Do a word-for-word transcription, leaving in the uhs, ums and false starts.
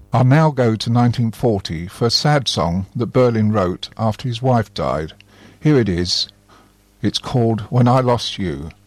I'll now go to nineteen forty for a sad song that Berlin wrote after his wife died. Here it is. It's called When I Lost You.